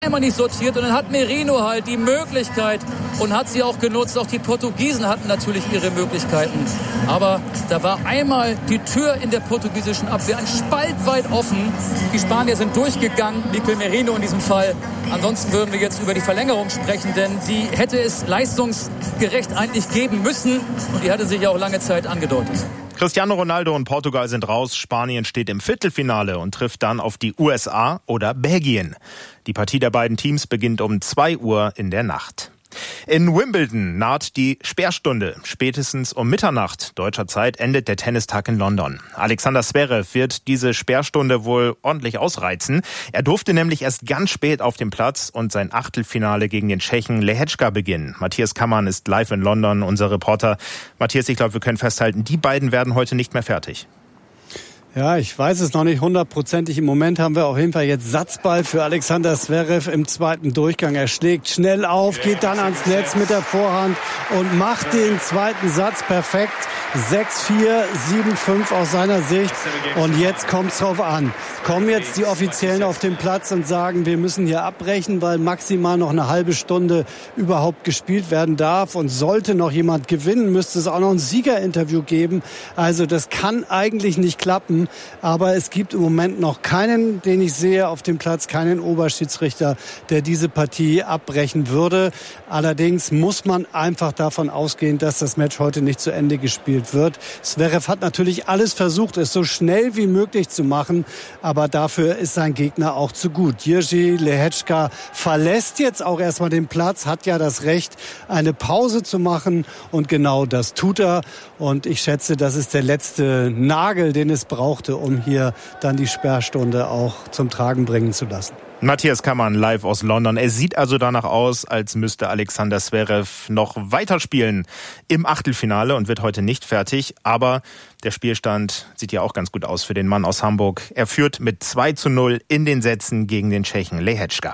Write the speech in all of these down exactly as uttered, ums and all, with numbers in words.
Einmal nicht sortiert und dann hat Merino halt die Möglichkeit und hat sie auch genutzt. Auch die Portugiesen hatten natürlich ihre Möglichkeiten. Aber da war einmal die Tür in der portugiesischen Abwehr ein Spalt weit offen. Die Spanier sind durchgegangen, Mikel Merino in diesem Fall. Ansonsten würden wir jetzt über die Verlängerung sprechen, denn die hätte es leistungsgerecht eigentlich geben müssen und die hatte sich ja auch lange Zeit angedeutet. Cristiano Ronaldo und Portugal sind raus. Spanien steht im Viertelfinale und trifft dann auf die U S A oder Belgien. Die Partie der beiden Teams beginnt um zwei Uhr in der Nacht. In Wimbledon naht die Sperrstunde. Spätestens um Mitternacht deutscher Zeit endet der Tennistag in London. Alexander Zverev wird diese Sperrstunde wohl ordentlich ausreizen. Er durfte nämlich erst ganz spät auf dem Platz und sein Achtelfinale gegen den Tschechen Lehečka beginnen. Matthias Kammann ist live in London, unser Reporter. Matthias, ich glaube, wir können festhalten, die beiden werden heute nicht mehr fertig. Ja, ich weiß es noch nicht hundertprozentig. Im Moment haben wir auf jeden Fall jetzt Satzball für Alexander Zverev im zweiten Durchgang. Er schlägt schnell auf, geht dann ans Netz mit der Vorhand und macht den zweiten Satz perfekt. sechs vier, sieben fünf aus seiner Sicht. Und jetzt kommt's drauf an. Kommen jetzt die Offiziellen auf den Platz und sagen, wir müssen hier abbrechen, weil maximal noch eine halbe Stunde überhaupt gespielt werden darf. Und sollte noch jemand gewinnen, müsste es auch noch ein Siegerinterview geben. Also das kann eigentlich nicht klappen. Aber es gibt im Moment noch keinen, den ich sehe auf dem Platz, keinen Oberschiedsrichter, der diese Partie abbrechen würde. Allerdings muss man einfach davon ausgehen, dass das Match heute nicht zu Ende gespielt wird. Zverev hat natürlich alles versucht, es so schnell wie möglich zu machen, aber dafür ist sein Gegner auch zu gut. Jiří Lehečka verlässt jetzt auch erstmal den Platz, hat ja das Recht, eine Pause zu machen und genau das tut er. Und ich schätze, das ist der letzte Nagel, den es brauchte, um hier dann die Sperrstunde auch zum Tragen bringen zu lassen. Matthias Kammann live aus London. Es sieht also danach aus, als müsste Alexander Zverev noch weiterspielen im Achtelfinale und wird heute nicht fertig. Aber der Spielstand sieht ja auch ganz gut aus für den Mann aus Hamburg. Er führt mit zwei zu null in den Sätzen gegen den Tschechen Lehečka.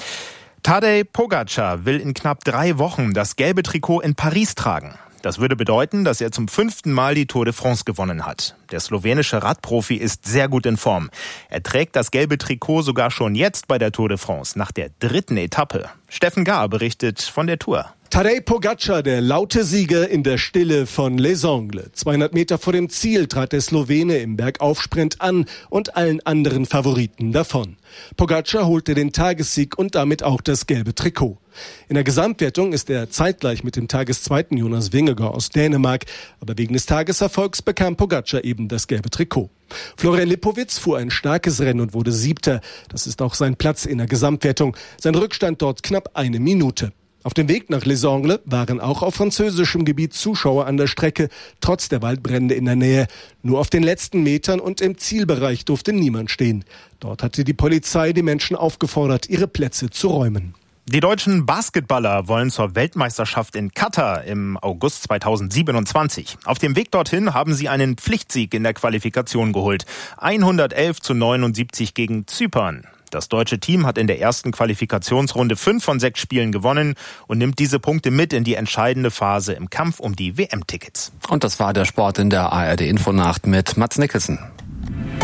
Tadej Pogačar will in knapp drei Wochen das gelbe Trikot in Paris tragen. Das würde bedeuten, dass er zum fünften Mal die Tour de France gewonnen hat. Der slowenische Radprofi ist sehr gut in Form. Er trägt das gelbe Trikot sogar schon jetzt bei der Tour de France, nach der dritten Etappe. Steffen Gahr berichtet von der Tour. Tadej Pogačar, der laute Sieger in der Stille von Les Angles. zweihundert Meter vor dem Ziel trat der Slowene im Bergaufsprint an und allen anderen Favoriten davon. Pogačar holte den Tagessieg und damit auch das gelbe Trikot. In der Gesamtwertung ist er zeitgleich mit dem Tageszweiten Jonas Vingegaard aus Dänemark. Aber wegen des Tageserfolgs bekam Pogačar eben das gelbe Trikot. Florian Lipowitz fuhr ein starkes Rennen und wurde Siebter. Das ist auch sein Platz in der Gesamtwertung. Sein Rückstand dort knapp eine Minute. Auf dem Weg nach Les Angles waren auch auf französischem Gebiet Zuschauer an der Strecke, trotz der Waldbrände in der Nähe. Nur auf den letzten Metern und im Zielbereich durfte niemand stehen. Dort hatte die Polizei die Menschen aufgefordert, ihre Plätze zu räumen. Die deutschen Basketballer wollen zur Weltmeisterschaft in Katar im August zweitausendsiebenundzwanzig. Auf dem Weg dorthin haben sie einen Pflichtsieg in der Qualifikation geholt. hundertelf zu neunundsiebzig gegen Zypern. Das deutsche Team hat in der ersten Qualifikationsrunde fünf von sechs Spielen gewonnen und nimmt diese Punkte mit in die entscheidende Phase im Kampf um die W M-Tickets. Und das war der Sport in der A R D-Infonacht mit Mats Nicholson.